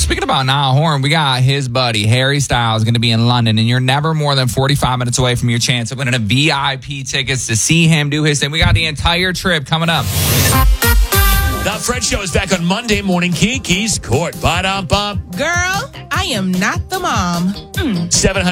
speaking about Niall Horan, we got his buddy Harry Styles going to be in London, and you're never more than 45 minutes away from your chance of winning a VIP tickets to see him do his thing. We got the entire trip coming up. The Fred Show is back on Monday morning. Kiki's Court. Ba-dum-bum. Girl, I am not the mom. 700